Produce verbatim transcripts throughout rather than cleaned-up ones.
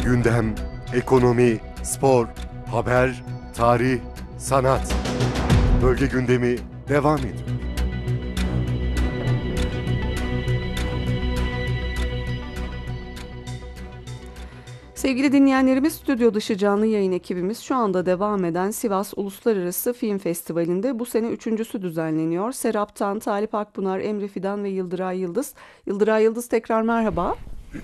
Gündem, ekonomi, spor, haber, tarih, sanat. Bölge gündemi devam ediyor. Sevgili dinleyenlerimiz, stüdyo dışı canlı yayın ekibimiz şu anda devam eden Sivas Uluslararası Film Festivali'nde bu sene üçüncüsü düzenleniyor. Serap'tan Talip Akpınar, Emre Fidan ve Yıldıray Yıldız. Yıldıray Yıldız, tekrar merhaba.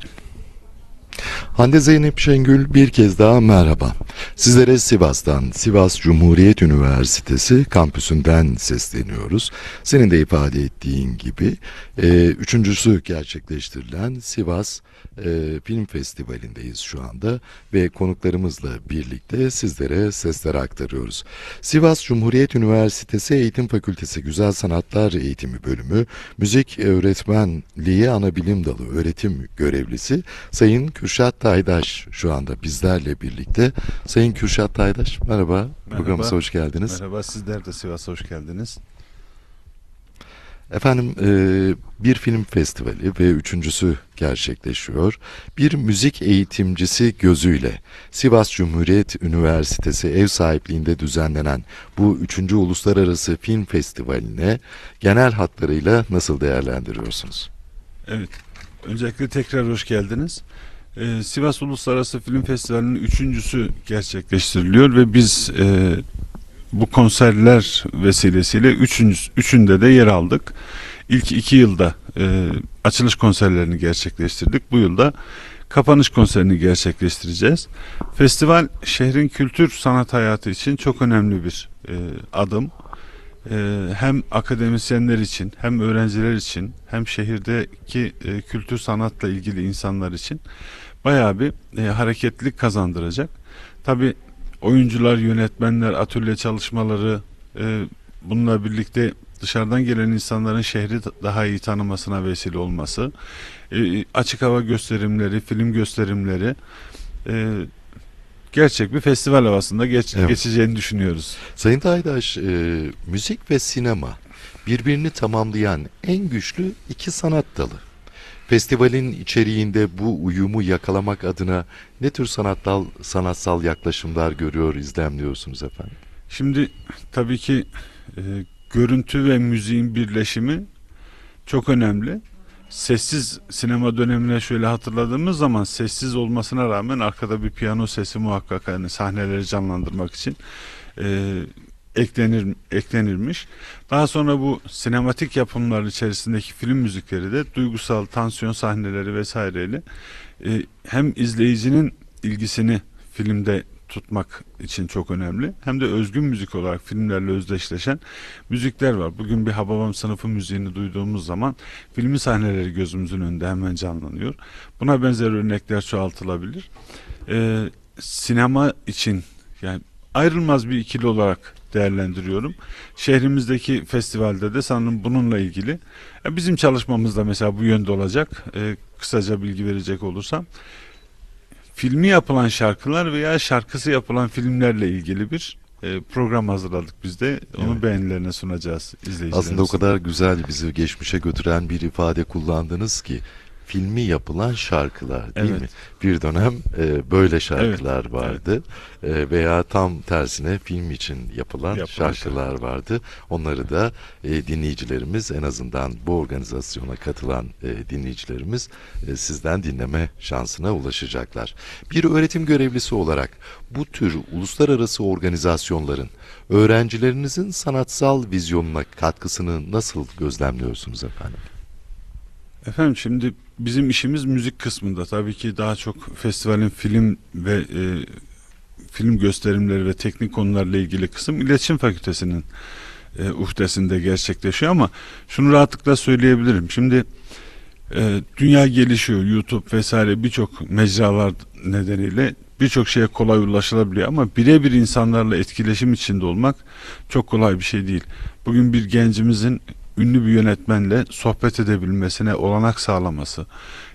Hande Zeynep Şengül, bir kez daha merhaba. Sizlere Sivas'tan, Sivas Cumhuriyet Üniversitesi kampüsünden sesleniyoruz. Senin de ifade ettiğin gibi e, üçüncüsü gerçekleştirilen Sivas e, Film Festivali'ndeyiz şu anda ve konuklarımızla birlikte sizlere sesler aktarıyoruz. Sivas Cumhuriyet Üniversitesi Eğitim Fakültesi Güzel Sanatlar Eğitimi Bölümü Müzik Öğretmenliği Anabilim Dalı öğretim görevlisi Sayın Kürşat Taydaş şu anda bizlerle birlikte. Sayın Kürşat Taydaş, merhaba. Merhaba. Programımıza hoş geldiniz. Merhaba, sizler de Sivas'a hoş geldiniz. Efendim, e, bir film festivali ve üçüncüsü gerçekleşiyor. Bir müzik eğitimcisi gözüyle Sivas Cumhuriyet Üniversitesi ev sahipliğinde düzenlenen bu üçüncü Uluslararası Film Festivali'ne genel hatlarıyla nasıl değerlendiriyorsunuz? Evet, öncelikle tekrar hoş geldiniz. Ee, Sivas Uluslararası Film Festivali'nin üçüncüsü gerçekleştiriliyor ve biz e, bu konserler vesilesiyle üçüncü, üçünde de yer aldık. İlk iki yılda e, açılış konserlerini gerçekleştirdik. Bu yılda kapanış konserini gerçekleştireceğiz. Festival şehrin kültür sanat hayatı için çok önemli bir e, adım. Ee, hem akademisyenler için, hem öğrenciler için, hem şehirdeki e, kültür sanatla ilgili insanlar için bayağı bir e, hareketlilik kazandıracak. Tabii oyuncular, yönetmenler, atölye çalışmaları, e, bununla birlikte dışarıdan gelen insanların şehri daha iyi tanımasına vesile olması, e, açık hava gösterimleri, film gösterimleri, e, gerçek bir festival havasında geç, Evet. geçeceğini düşünüyoruz. Sayın Taydaş, e, müzik ve sinema birbirini tamamlayan en güçlü iki sanat dalı. Festivalin içeriğinde bu uyumu yakalamak adına ne tür sanatsal, sanatsal yaklaşımlar görüyor, izlemliyorsunuz efendim? Şimdi tabii ki e, görüntü ve müziğin birleşimi çok önemli. Sessiz sinema dönemine şöyle hatırladığımız zaman sessiz olmasına rağmen arkada bir piyano sesi muhakkak, hani sahneleri canlandırmak için e, eklenir eklenirmiş. Daha sonra bu sinematik yapımlar içerisindeki film müzikleri de duygusal tansiyon sahneleri vesaireyle e, hem izleyicinin ilgisini filmde tutmak için çok önemli, hem de özgün müzik olarak filmlerle özdeşleşen müzikler var. Bugün bir Hababam sınıfı müziğini duyduğumuz zaman filmin sahneleri gözümüzün önünde hemen canlanıyor. Buna benzer örnekler çoğaltılabilir. Ee, sinema için yani ayrılmaz bir ikili olarak değerlendiriyorum. Şehrimizdeki festivalde de sanırım bununla ilgili. E, bizim çalışmamız da mesela bu yönde olacak. E, kısaca bilgi verecek olursam, filmi yapılan şarkılar veya şarkısı yapılan filmlerle ilgili bir e, program hazırladık biz de. Onu Evet. beğenilerine sunacağız izleyicilerimize. Aslında o kadar güzel, bizi geçmişe götüren bir ifade kullandınız ki, filmi yapılan şarkılar, değil Evet. mi? Bir dönem e, böyle şarkılar Evet, vardı. E, veya tam tersine film için yapılan, Yapılan şarkılar vardı. Onları da e, dinleyicilerimiz, en azından bu organizasyona katılan e, dinleyicilerimiz e, sizden dinleme şansına ulaşacaklar. Bir öğretim görevlisi olarak bu tür uluslararası organizasyonların öğrencilerinizin sanatsal vizyonuna katkısını nasıl gözlemliyorsunuz efendim? Efendim, şimdi bizim işimiz müzik kısmında. Tabii ki daha çok festivalin film ve e, film gösterimleri ve teknik konularla ilgili kısım İletişim Fakültesi'nin e, uhdesinde gerçekleşiyor, ama şunu rahatlıkla söyleyebilirim. Şimdi e, dünya gelişiyor, YouTube vesaire birçok mecralar nedeniyle birçok şeye kolay ulaşılabiliyor, ama birebir insanlarla etkileşim içinde olmak çok kolay bir şey değil. Bugün bir gencimizin ünlü bir yönetmenle sohbet edebilmesine olanak sağlaması,